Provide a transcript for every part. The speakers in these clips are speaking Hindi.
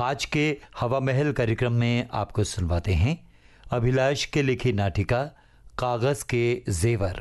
आज के हवा महल कार्यक्रम में आपको सुनवाते हैं अभिलाष के लिखी नाटिका कागज के जेवर।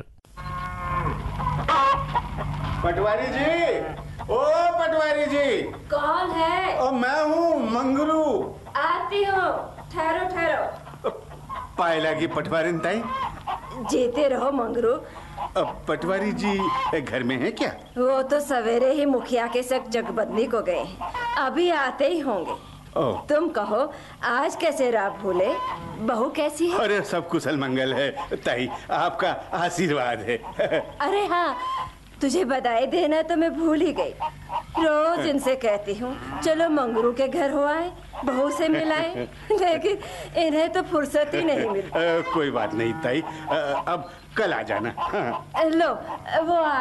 पटवारी जी, ओ पटवारी जी। कौन है? ओ मैं हूँ मंगरू। आती हूँ, ठहरो ठहरो। पायला की पटवारी ताई। जीते रहो मंगरू। पटवारी जी घर में है क्या? वो तो सवेरे ही मुखिया के संग जगबंदी को गए हैं, अभी आते ही होंगे। तुम कहो आज कैसे रात भूले? बहू कैसी है? अरे सब कुशल मंगल है ताई, आपका आशीर्वाद है। अरे हाँ, तुझे बधाई देना तो मैं भूल ही गई। रोज इनसे कहती हूँ चलो मंगरू के घर हो आए, बहू से मिलाए, लेकिन इन्हें तो फुर्सत ही नहीं मिलती। कोई बात नहीं ताई, अब कल आ जाना। लो वो आ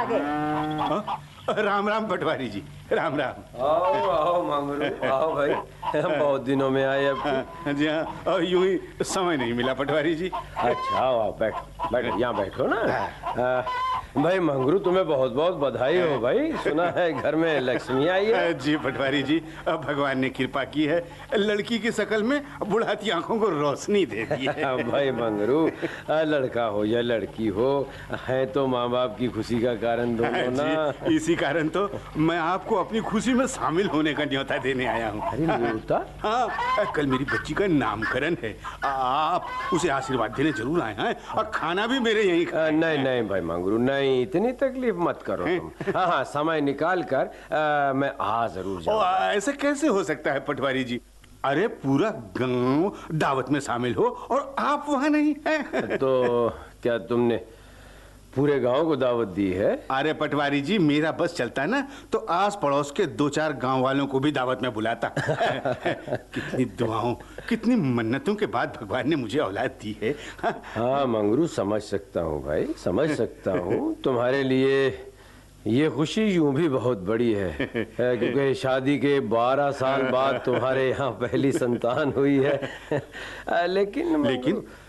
गए। राम राम पटवारी जी, राम राम। आओ आओ मंगरू, आओ भाई, बहुत दिनों में आए अब। जी हाँ, यूं ही समय नहीं मिला पटवारी जी। अच्छा आओ बैठो बैठो, यहाँ बैठो ना। भाई मंगरू तुम्हें बहुत बहुत बधाई हो भाई, सुना है घर में लक्ष्मी आई है। जी पटवारी जी, भगवान ने कृपा की है, लड़की की शक्ल में बुढ़ाती आंखों को रोशनी दे दी है। भाई मंगरू, लड़का हो या लड़की हो, है तो माँ बाप की खुशी का कारण दोनों ना। इसी कारण तो मैं आपको अपनी खुशी में शामिल होने का न्योता देने आया हूँ। अरे न्योता? हाँ, कल मेरी बच्ची का नामकरण है, आप उसे आशीर्वाद देने जरूर आए हैं, और खाना भी मेरे यहीं। नहीं नहीं भाई मंगरू, नहीं इतनी तकलीफ मत करो तुम। हाँ हाँ, समय निकाल कर मैं जरूर जाऊंगा। ऐसे कैसे हो सकता है पटवारी जी? अरे पूरा गांव दावत में शामिल हो और आप वहाँ नहीं हैं। तो क्या तुमने पूरे गांव को दावत दी है? अरे पटवारी जी, मेरा बस चलता है ना तो आस पड़ोस के 2-4 गांव वालों को भी दावत में बुलाता। कितनी दुआओं, कितनी मन्नतों के बाद भगवान ने मुझे औलाद दी है। हाँ मंगरू, समझ सकता हूँ भाई, समझ सकता हूँ। तुम्हारे लिए ये खुशी यूं भी बहुत बड़ी है, क्योंकि शादी के 12 साल बाद तुम्हारे यहाँ पहली संतान हुई है। लेकिन